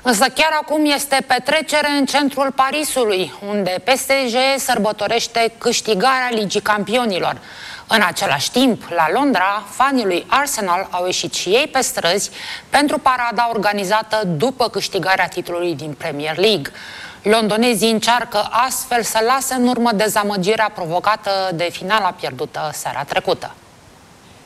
Însă chiar acum este petrecere în centrul Parisului, unde PSG sărbătorește câștigarea Ligii Campionilor. În același timp, la Londra, fanii lui Arsenal au ieșit și ei pe străzi pentru parada organizată după câștigarea titlului din Premier League. Londonezii încearcă astfel să lase în urmă dezamăgirea provocată de finala pierdută seara trecută.